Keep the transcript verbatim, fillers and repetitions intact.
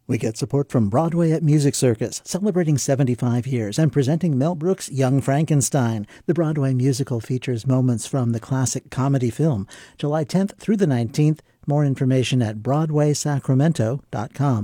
We get support from Broadway at Music Circus, celebrating seventy-five years and presenting Mel Brooks' Young Frankenstein. The Broadway musical features moments from the classic comedy film. July tenth through the nineteenth. More information at broadway sacramento dot com.